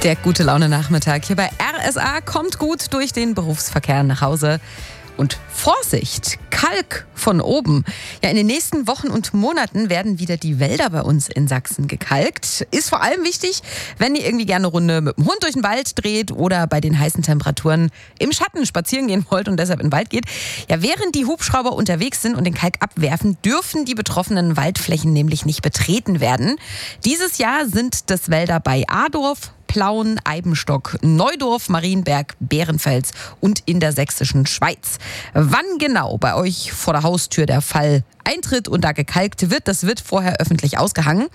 Der gute Laune-Nachmittag hier bei RSA kommt gut durch den Berufsverkehr nach Hause. Und Vorsicht, Kalk von oben. Ja, in den nächsten Wochen und Monaten werden wieder die Wälder bei uns in Sachsen gekalkt. Ist vor allem wichtig, wenn ihr irgendwie gerne eine Runde mit dem Hund durch den Wald dreht oder bei den heißen Temperaturen im Schatten spazieren gehen wollt und deshalb in den Wald geht. Ja, während die Hubschrauber unterwegs sind und den Kalk abwerfen, dürfen die betroffenen Waldflächen nämlich nicht betreten werden. Dieses Jahr sind das Wälder bei Adorf, Plauen, Eibenstock, Neudorf, Marienberg, Bärenfels und in der sächsischen Schweiz. Wann genau bei euch vor der Haustür der Fall eintritt und da gekalkt wird, das wird vorher öffentlich ausgehangen.